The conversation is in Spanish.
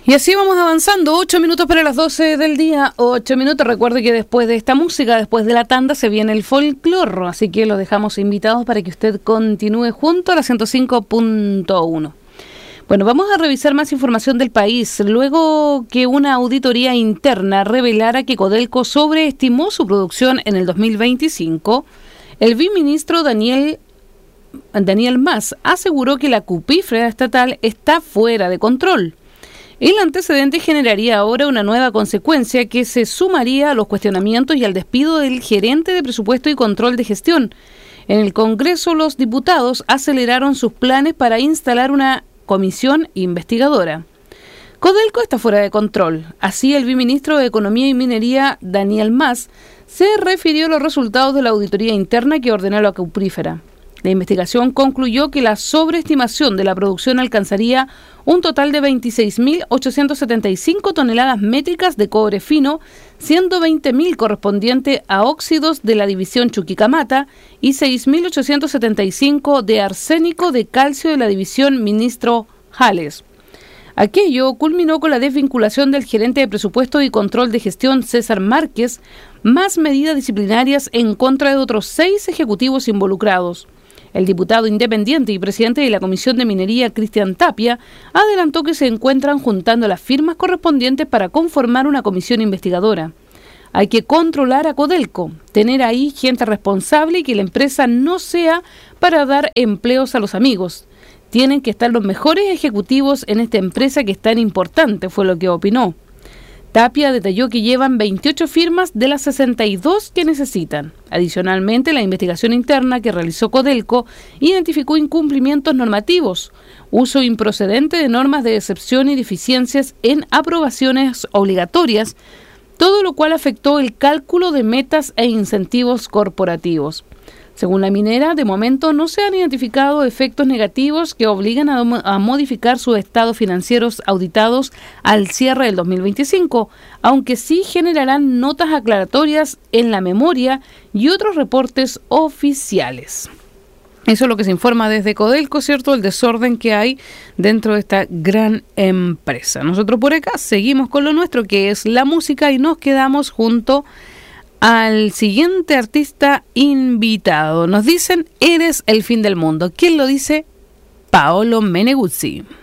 Y así vamos avanzando, 8 minutos para las 12 del día, 8 minutos. Recuerde que después de esta música, después de la tanda, se viene el folclore, así que lo dejamos invitados para que usted continúe junto a la 105.1. Bueno, vamos a revisar más información del país. Luego que una auditoría interna revelara que Codelco sobreestimó su producción en el 2025, el viceministro Daniel Mas aseguró que la cupífera estatal está fuera de control. El antecedente generaría ahora una nueva consecuencia que se sumaría a los cuestionamientos y al despido del gerente de presupuesto y control de gestión. En el Congreso, los diputados aceleraron sus planes para instalar una comisión investigadora. Codelco está fuera de control. Así, el viceministro de Economía y Minería, Daniel Mas, se refirió a los resultados de la auditoría interna que ordenó la cupífera. La investigación concluyó que la sobreestimación de la producción alcanzaría un total de 26.875 toneladas métricas de cobre fino, siendo 20.000 correspondiente a óxidos de la división Chuquicamata y 6.875 de arsénico de calcio de la división Ministro Jales. Aquello culminó con la desvinculación del gerente de presupuesto y control de gestión César Márquez, más medidas disciplinarias en contra de otros 6 ejecutivos involucrados. El diputado independiente y presidente de la Comisión de Minería, Cristian Tapia, adelantó que se encuentran juntando las firmas correspondientes para conformar una comisión investigadora. Hay que controlar a Codelco, tener ahí gente responsable y que la empresa no sea para dar empleos a los amigos. Tienen que estar los mejores ejecutivos en esta empresa que es tan importante, fue lo que opinó. Tapia detalló que llevan 28 firmas de las 62 que necesitan. Adicionalmente, la investigación interna que realizó Codelco identificó incumplimientos normativos, uso improcedente de normas de excepción y deficiencias en aprobaciones obligatorias, todo lo cual afectó el cálculo de metas e incentivos corporativos. Según la minera, de momento no se han identificado efectos negativos que obligan a modificar sus estados financieros auditados al cierre del 2025, aunque sí generarán notas aclaratorias en la memoria y otros reportes oficiales. Eso es lo que se informa desde Codelco, ¿cierto? El desorden que hay dentro de esta gran empresa. Nosotros por acá seguimos con lo nuestro, que es la música, y nos quedamos junto al siguiente artista invitado. Nos dicen, eres el fin del mundo. ¿Quién lo dice? Paolo Meneguzzi.